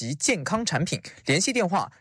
及健康产品，联系电话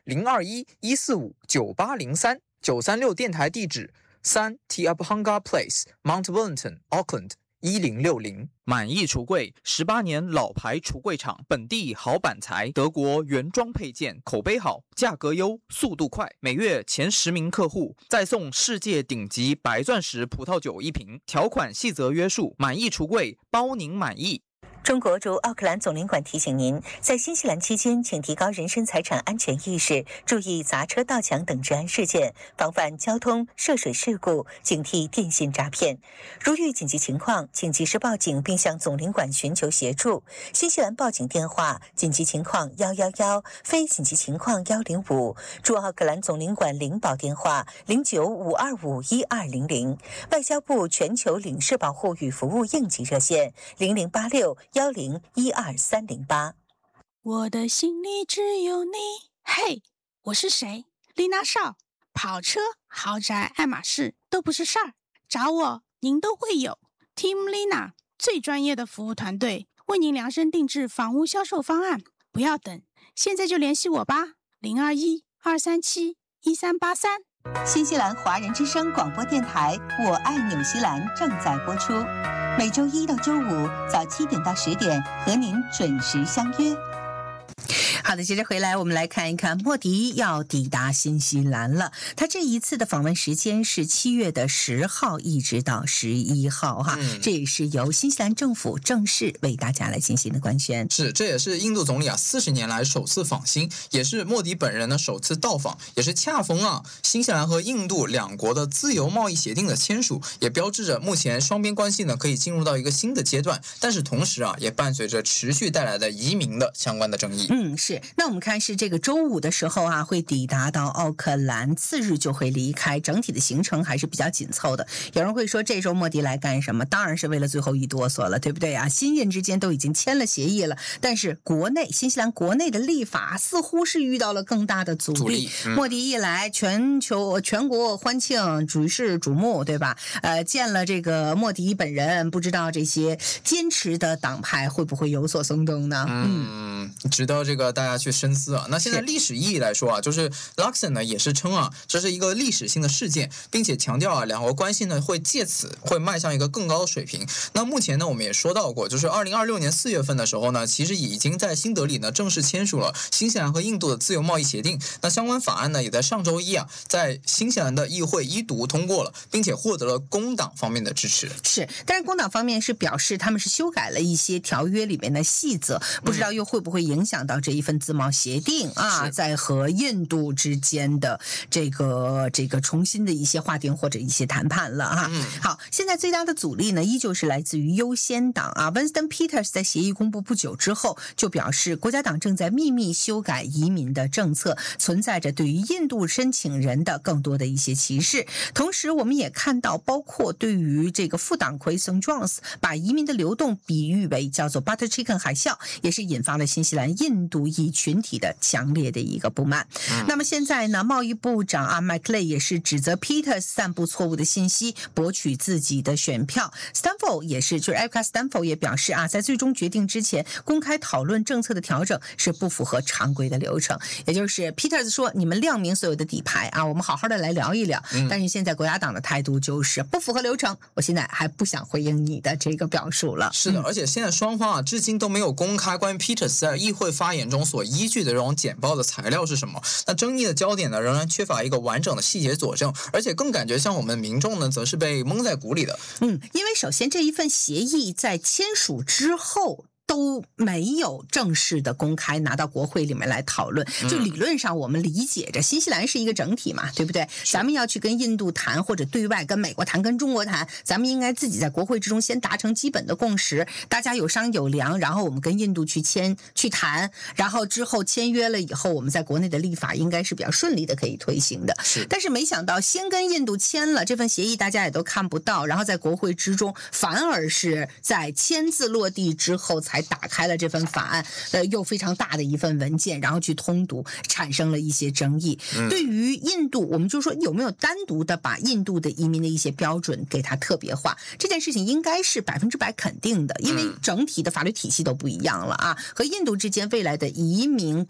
021-145-9803，936电台地址3 Tiabhanga Place Mount Wellington Auckland 1060。满意橱柜18年老牌橱柜厂，本地好板材，德国原装配件，口碑好，价格优，速度快，每月前10名客户再送世界顶级白钻石葡萄酒1瓶，条款细则约束。满意橱柜，包您满意。 中国驻奥克兰总领馆提醒您，在新西兰期间，请提高人身财产安全意识，注意砸车、盗抢等治安事件，防范交通涉水事故，警惕电信诈骗。如遇紧急情况，请及时报警并向总领馆寻求协助。新西兰报警电话：紧急情况111，非紧急情况105。驻奥克兰总领馆领保电话0952512200。外交部全球领事保护与服务应急热线0086101238。 我的心里只有你。嘿，我是谁？丽娜少。跑车、豪宅、爱马仕都不是事儿，找我您都会有。Team Lina 最专业的服务团队，为您量身定制房屋销售方案。不要等，现在就联系我吧。021-237-1383。 新西兰华人之声广播电台《我爱纽西兰》正在播出，每周1到周5早7点到10点和您准时相约。好的，接着回来我们来看一看，莫迪要抵达新西兰了。他这一次的访问时间是7月10号一直到11号哈，这也是由新西兰政府正式为大家来进行的官宣。 是，这也是印度总理40年来首次访新，也是莫迪本人的首次到访，也是恰逢新西兰和印度两国的自由贸易协定的签署，也标志着目前双边关系呢可以进入到一个新的阶段，但是同时也伴随着持续带来的移民的相关的争议。 是。那我们看是这个周5的时候会抵达到奥克兰，次日就会离开，整体的行程还是比较紧凑的。有人会说这周莫迪来干什么？当然是为了最后一哆嗦了，对不对啊？新印之间都已经签了协议了，但是新西兰国内的立法似乎是遇到了更大的阻力。莫迪一来，全国欢庆，举世瞩目，对吧？见了这个莫迪本人，不知道这些坚持的党派会不会有所松动呢？ 值得这个大家去深思啊。那现在历史意义来说就是 Luxon 呢也是称这是一个历史性的事件，并且强调两国关系呢会借此会迈向一个更高的水平。那目前呢我们也说到过，就是2026年4月份的时候呢，其实已经在新德里呢正式签署了新西兰和印度的自由贸易协定。那相关法案呢也在上周一在新西兰的议会1读通过了，并且获得了工党方面的支持。 是，但是工党方面是表示他们是修改了一些条约里面的细则，不知道又会不会影响到这一份自贸协定在和印度之间的这个重新的一些划定或者一些谈判了好，现在最大的阻力呢依旧是来自于优先党Winston Peters 在协议公布不久之后就表示，国家党正在秘密修改移民的政策，存在着对于印度申请人的更多的一些歧视。同时我们也看到，包括对于这个副党魁 St. John's 把移民的流动比喻为叫做 Butter Chicken 海啸，也是引发了新西兰印度裔群体的强烈的一个不满。那么现在呢，贸易部长Macleay 也是指责 Peters 散布错误的信息，博取自己的选票。Stanford 也是，就是 Erica Stanford 也表示在最终决定之前公开讨论政策的调整是不符合常规的流程。也就是 Peters 说，你们亮明所有的底牌我们好好的来聊一聊。但是现在国家党的态度就是不符合流程，我现在还不想回应你的这个表述了。 是的，而且现在双方至今都没有公开关于 Peters 在议会发言中所依据的这种简报的材料是什么。那争议的焦点呢，仍然缺乏一个完整的细节佐证，而且更感觉像我们民众呢，则是被蒙在鼓里的。 因为首先这一份协议在签署之后都没有正式的公开拿到国会里面来讨论。就理论上我们理解着新西兰是一个整体嘛，对不对？咱们要去跟印度谈，或者对外跟美国谈，跟中国谈，咱们应该自己在国会之中先达成基本的共识，大家有商有量，然后我们跟印度去谈，然后之后签约了以后，我们在国内的立法应该是比较顺利的可以推行的。但是没想到先跟印度签了这份协议，大家也都看不到，然后在国会之中反而是在签字落地之后才打开了这份法案，又非常大的一份文件，然后去通读，产生了一些争议。对于印度，我们就说有没有单独的把印度的移民的一些标准给它特别化，这件事情应该是100%肯定的，因为整体的法律体系都不一样了和印度之间未来的移民